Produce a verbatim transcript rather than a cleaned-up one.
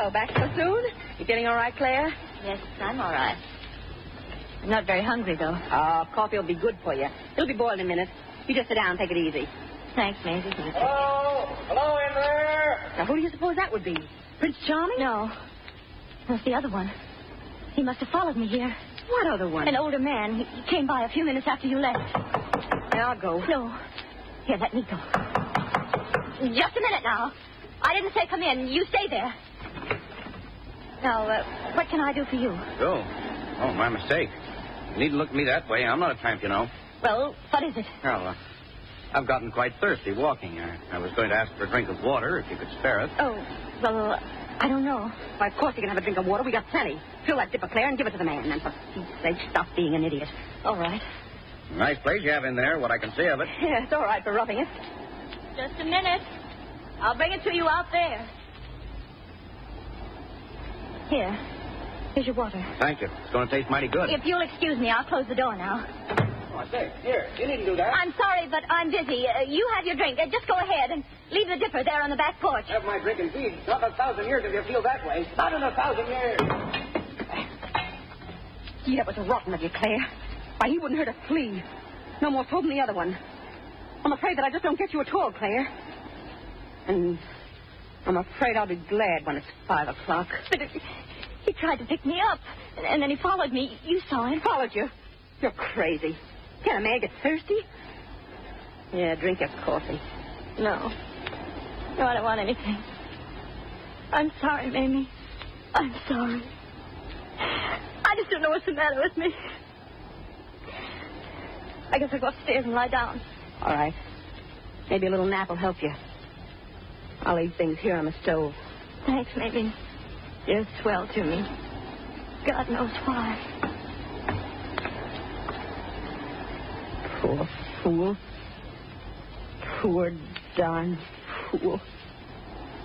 Well, back so soon? You feeling all right, Claire? Yes, I'm all right. I'm not very hungry, though. Oh, coffee will be good for you. It'll be boiled in a minute. You just sit down and take it easy. Thanks, Maisie. Hello? Hello in there? Now, who do you suppose that would be? Prince Charming? No. That's the other one. He must have followed me here. What other one? An older man. He, he came by a few minutes after you left. Yeah, I'll go. No. Here, let me go. Just a minute now. I didn't say come in. You stay there. Now, uh, what can I do for you? Oh. Oh, my mistake. You needn't look at me that way. I'm not a tramp, you know. Well, what is it? Well, uh, I've gotten quite thirsty walking. I, I was going to ask for a drink of water, if you could spare it. Oh, well, I don't know. Why, of course you can have a drink of water. We got plenty. Fill that dipper, Claire, and give it to the man. And for Pete's sake, stop being an idiot. All right. Nice place you have in there, what I can see of it. Yeah, it's all right for roughing it. Just a minute. I'll bring it to you out there. Here. Here's your water. Thank you. It's going to taste mighty good. If you'll excuse me, I'll close the door now. Oh, I say, here, you needn't do that. I'm sorry, but I'm busy. Uh, you have your drink. Uh, just go ahead and leave the dipper there on the back porch. Have my drink and feed. Not in a thousand years if you feel that way. Not in a thousand years. Gee, that was rotten of you, Claire. Why, he wouldn't hurt a flea. No more so than the other one. I'm afraid that I just don't get you at all, Claire. And I'm afraid I'll be glad when it's five o'clock. But it, he tried to pick me up, and then he followed me. You saw him. Followed you? You're crazy. Can a man get thirsty? Yeah, drink your coffee. No. No, I don't want anything. I'm sorry, Mamie. I'm sorry. I just don't know what's the matter with me. I guess I'll go upstairs and lie down. All right. Maybe a little nap will help you. I'll leave things here on the stove. Thanks, Mamie. You're swell to me. God knows why. Poor fool. Poor darn fool.